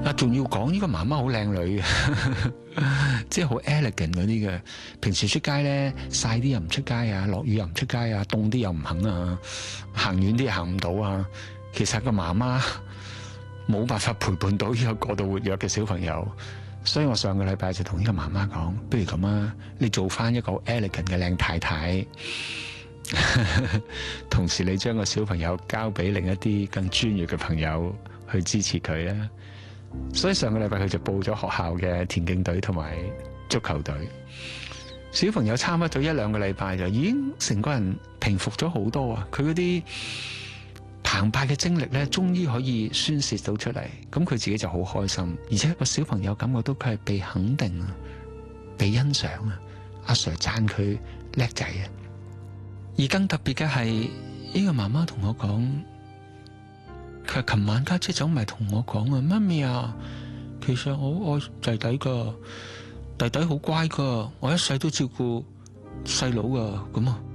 仲要講呢個媽媽好靚女嘅，即係好 elegant 嗰啲嘅。平時出街咧，曬啲又唔出街啊，落雨又唔出街啊，凍啲又唔肯啊，行遠啲又行唔到啊。其實個媽媽冇辦法陪伴到呢個過度活躍嘅小朋友，所以我上個禮拜就同呢個媽媽講，不如咁啊，你做翻一個 elegant 嘅靚太太，同時你將個小朋友交俾另一啲更專業嘅朋友去支持佢啊。所以上個禮拜佢就報咗學校嘅田徑隊同埋足球隊。小朋友參加咗1-2個禮拜就已經成個人平復咗好多啊！佢嗰啲澎湃嘅精力咧，終於可以宣泄到出嚟，咁佢自己就好開心，而且個小朋友感覺到佢係被肯定啊，被欣賞啊，阿 Sir 讚佢叻仔啊！而更特別嘅係呢個媽媽同我講。佢話琴晚家姐走埋同我講啊，媽咪啊，其實我愛弟弟噶，弟弟好乖噶，我一世都照顧細佬噶，咁啊。